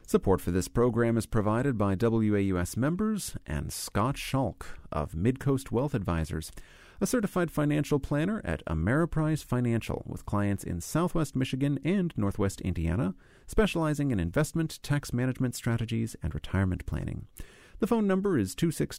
Support for this program is provided by WAUS members and Scott Schalk of Midcoast Wealth Advisors, a certified financial planner at Ameriprise Financial with clients in Southwest Michigan and Northwest Indiana, specializing in investment, tax management strategies, and retirement planning. The phone number is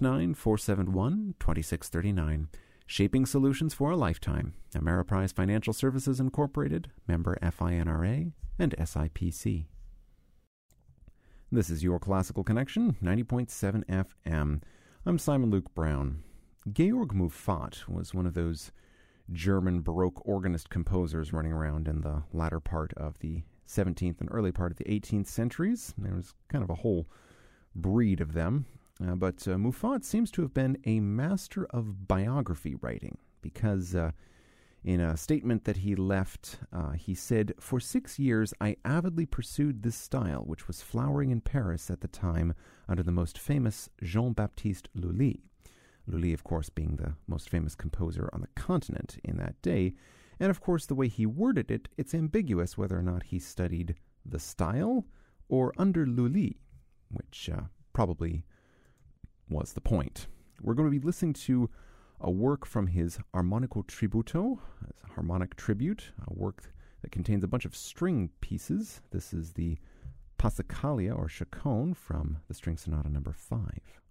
269-471-2639. Shaping solutions for a lifetime. Ameriprise Financial Services Incorporated, member FINRA and SIPC. This is Your Classical Connection, 90.7 FM. I'm Simon Luke Brown. Georg Muffat was one of those German Baroque organist composers running around in the latter part of the 17th and early part of the 18th centuries. There was kind of a whole breed of them. But Muffat seems to have been a master of biography writing because in a statement that he left, he said, "For 6 years I avidly pursued this style, which was flowering in Paris at the time under the most famous Jean-Baptiste Lully." Lully, of course, being the most famous composer on the continent in that day. And, of course, the way he worded it, it's ambiguous whether or not he studied the style or under Lully, which probably was the point. We're going to be listening to a work from his Armonico Tributo, a harmonic tribute, a work that contains a bunch of string pieces. This is the Passacaglia or Chaconne from the String Sonata number 5.